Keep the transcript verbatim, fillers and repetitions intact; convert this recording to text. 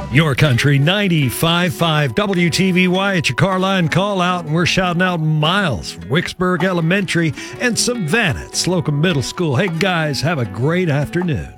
Your Country ninety-five point five W T V Y. It's your car line call out, and we're shouting out Miles from Wicksburg Elementary and Savannah at Slocum Middle School. Hey, guys, have a great afternoon.